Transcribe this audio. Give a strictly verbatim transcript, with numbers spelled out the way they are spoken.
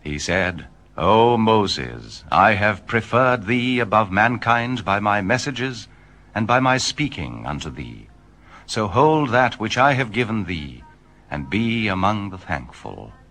He said, O Moses, I have preferred thee above mankind by my messages and by my speaking unto thee. So hold that which I have given thee, and be among the thankful.